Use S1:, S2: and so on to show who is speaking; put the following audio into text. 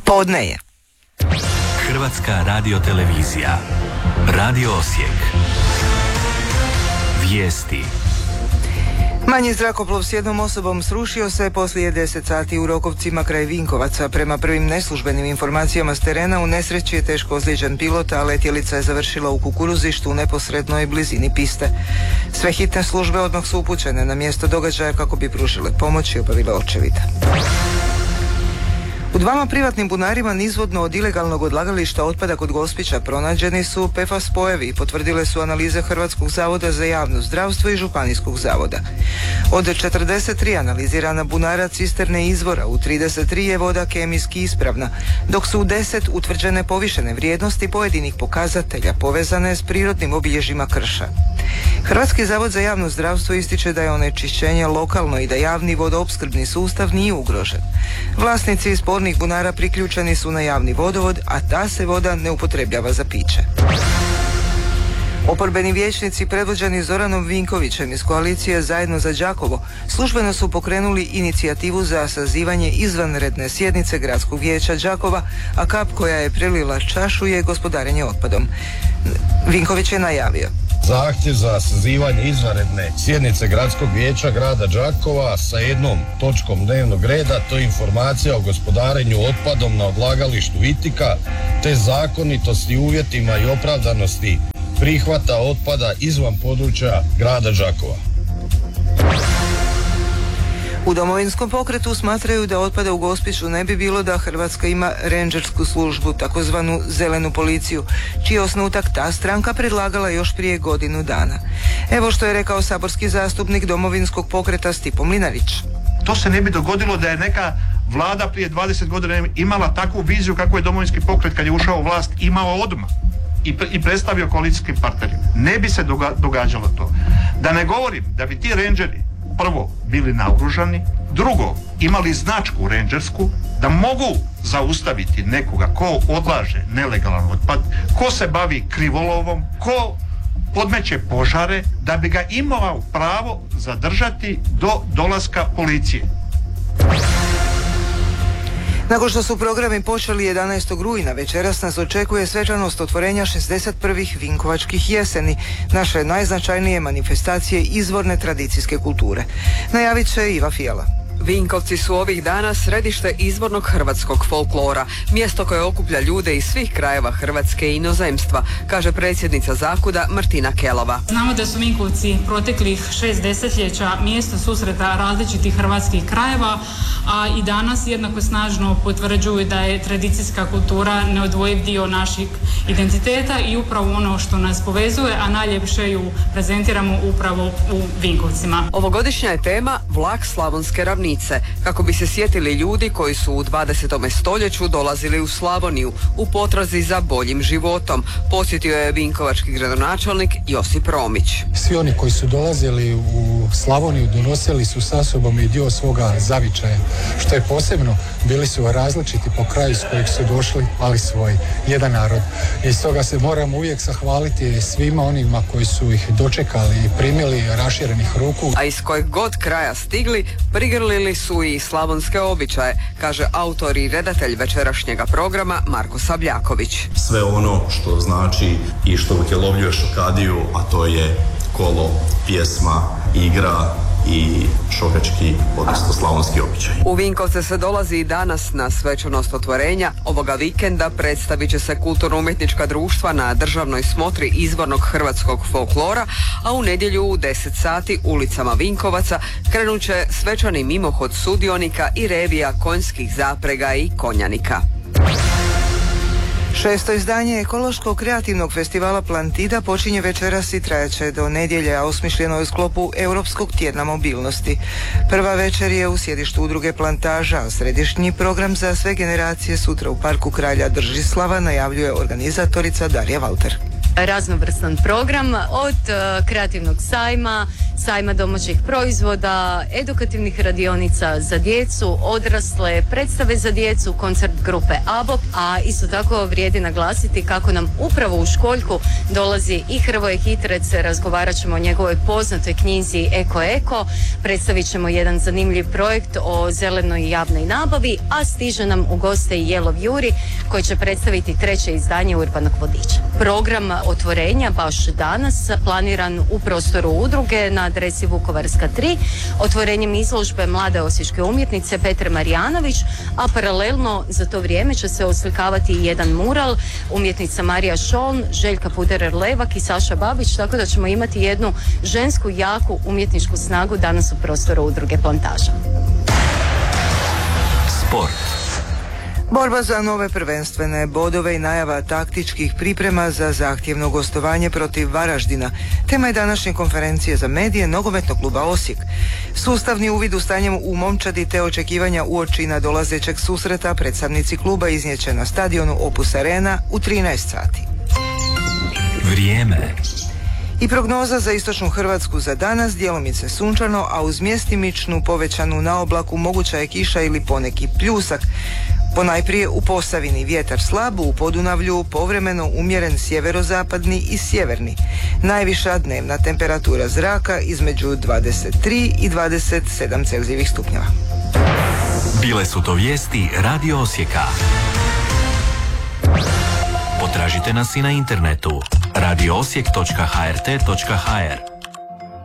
S1: Podne je.
S2: Hrvatska radiotelevizija. Radio Osijek. Vijesti.
S1: Manji zrakoplov s jednom osobom srušio se poslije 10 sati u Rokovcima kraj Vinkovaca. Prema prvim neslužbenim informacijama s terena u nesreći je teško ozlijeđen pilot, a letjelica je završila u kukuruzištu u neposrednoj blizini piste. Sve hitne službe odmah su upućene na mjesto događaja kako bi pružile pomoć i obavile očevid. U dvama privatnim bunarima nizvodno od ilegalnog odlagališta otpada kod Gospića pronađeni su PFAS spojevi, potvrdile su analize Hrvatskog zavoda za javno zdravstvo i Županijskog zavoda. Od 43 analizirana bunara cisterne izvora, u 33 je voda kemijski ispravna, dok su u 10 utvrđene povišene vrijednosti pojedinih pokazatelja povezane s prirodnim obilježjima krša. Hrvatski zavod za javno zdravstvo ističe da je onečišćenje lokalno i da javni vodoopskrbni sustav nije ugrožen. Vlasnici spornih bunara priključeni su na javni vodovod, a ta se voda ne upotrebljava za piće. Oporbeni vijećnici predvođeni Zoranom Vinkovićem iz koalicije Zajedno za Đakovo službeno su pokrenuli inicijativu za sazivanje izvanredne sjednice Gradskog vijeća Đakova, a kap koja je prelila čašu je gospodarenje otpadom. Vinković je najavio:
S3: zahtjev za sazivanje izvanredne sjednice Gradskog vijeća grada Đakova sa jednom točkom dnevnog reda, to je informacija o gospodarenju otpadom na odlagalištu Vitika, te zakonitosti, uvjetima i opravdanosti prihvata otpada izvan područja grada Đakova.
S1: U Domovinskom pokretu smatraju da otpada u Gospiću ne bi bilo da Hrvatska ima rendžersku službu, takozvanu zelenu policiju, čiji osnutak ta stranka predlagala još prije godinu dana. Evo što je rekao saborski zastupnik Domovinskog pokreta Stipo Mlinarić.
S4: To se ne bi dogodilo da je neka vlada prije 20 godina imala takvu viziju kako je Domovinski pokret kad je ušao u vlast imao odmah i predstavio koalicijskim partnerima. Ne bi se događalo to. Da ne govorim da bi ti rendžeri prvo bili naoružani, drugo imali značku rendžersku, da mogu zaustaviti nekoga ko odlaže nelegalan otpad, ko se bavi krivolovom, ko podmeće požare, da bi ga imao pravo zadržati do dolaska policije.
S1: Nakon što su programi počeli 11. rujna, večeras nas očekuje svečanost otvorenja 61. Vinkovačkih jeseni, naše najznačajnije manifestacije izvorne tradicijske kulture. Najavit će Iva Fijala.
S5: Vinkovci su ovih dana središte izvornog hrvatskog folklora, mjesto koje okuplja ljude iz svih krajeva Hrvatske i inozemstva, kaže predsjednica Zakuda Martina Kelova.
S6: Znamo da su Vinkovci proteklih 6 desetljeća mjesto susreta različitih hrvatskih krajeva, a i danas jednako snažno potvrđuju da je tradicijska kultura neodvojiv dio našeg identiteta i upravo ono što nas povezuje, a najljepše ju prezentiramo upravo u Vinkovcima.
S5: Ovogodišnja je tema Vlak Slavonske ravnice, kako bi se sjetili ljudi koji su u 20. stoljeću dolazili u Slavoniju u potrazi za boljim životom, posjetio je vinkovački gradonačelnik Josip Romić.
S7: Svi oni koji su dolazili u Slavoniju donosili su sa sobom i dio svoga zavičaja, što je posebno, bili su različiti po kraju s kojeg su došli, ali svoj, jedan narod. I stoga se moramo uvijek zahvaliti svima onima koji su ih dočekali i primili raširenih ruku.
S5: A iz kojeg god kraja stigli, prigrlili su i slavonske običaje, kaže autor i redatelj večerašnjega programa Marko Sabljaković.
S8: Sve ono što znači i što utjelovljuje šokadiju, a to je kolo, pjesma, igra i šokački, odnosno slavonski običaj.
S5: U Vinkovce se dolazi i danas na svečanost otvorenja. Ovoga vikenda predstavit će se kulturno-umjetnička društva na državnoj smotri izvornog hrvatskog folklora, a u nedjelju u 10 sati ulicama Vinkovaca krenut će svečani mimohod sudionika i revija konjskih zaprega i konjanika.
S1: 6. izdanje ekološkog kreativnog festivala Plantida počinje večeras i trajaće do nedjelje, a osmišljeno je u sklopu Europskog tjedna mobilnosti. Prva večer je u sjedištu udruge Plantaža, a središnji program za sve generacije sutra u Parku kralja Držislava najavljuje organizatorica Darija Valter.
S9: raznovrstan program od kreativnog sajma domaćih proizvoda, edukativnih radionica za djecu, odrasle, predstave za djecu, koncert grupe ABOP, a isto tako vrijedi naglasiti kako nam upravo u Školjku dolazi i Hrvoje Hitrec, razgovarat ćemo o njegovoj poznatoj knjizi Eko, predstavit ćemo jedan zanimljiv projekt o zelenoj javnoj nabavi, a stiže nam u goste i Jelov Juri koji će predstaviti 3. izdanje Urbanog vodiča. Program otvorenja baš danas planiran u prostoru udruge na adresi Vukovarska 3, otvorenjem izložbe mlade osječke umjetnice Petre Marijanović, a paralelno za to vrijeme će se oslikavati i jedan mural umjetnica Marija Šoln, Željka Puderer-Levak i Saša Babić, tako da ćemo imati jednu žensku jaku umjetničku snagu danas u prostoru udruge Plantaža.
S2: Sport.
S1: Borba za nove prvenstvene bodove i najava taktičkih priprema za zahtjevno gostovanje protiv Varaždina. Tema je današnje konferencije za medije Nogometnog kluba Osijek. Sustavni uvid u stanjem u momčadi te očekivanja uoči nadolazećeg susreta predstavnici kluba iznijet će na stadionu Opus Arena u 13 sati.
S2: Vrijeme.
S1: I prognoza za istočnu Hrvatsku za danas, djelomice sunčano, a uz mjestimičnu povećanu na oblaku moguća je kiša ili poneki pljusak. Ponajprije u Posavini vjetar slab, u Podunavlju povremeno umjeren sjeverozapadni i sjeverni. Najviša dnevna temperatura zraka između 23 i 27 celzijevih stupnjeva.
S2: Bile su to vijesti Radio Osijeka. Potražite nas i na internetu radioosijek.hrt.hr.